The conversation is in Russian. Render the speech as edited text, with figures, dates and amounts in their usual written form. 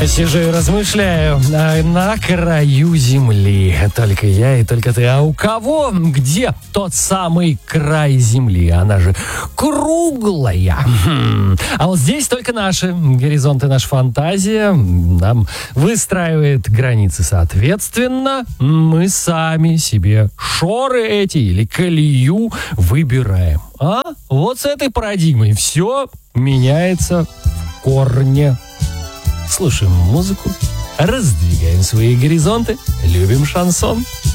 Сижу и размышляю, на краю земли. Только я и только ты. А у кого, где тот самый край земли? Она же круглая. А вот здесь только наши горизонты, наша фантазия нам выстраивает границы соответственно. Мы сами себе шоры эти или колею выбираем. А вот с этой парадигмой все меняется в корне. Слушаем музыку, раздвигаем свои горизонты, любим шансон.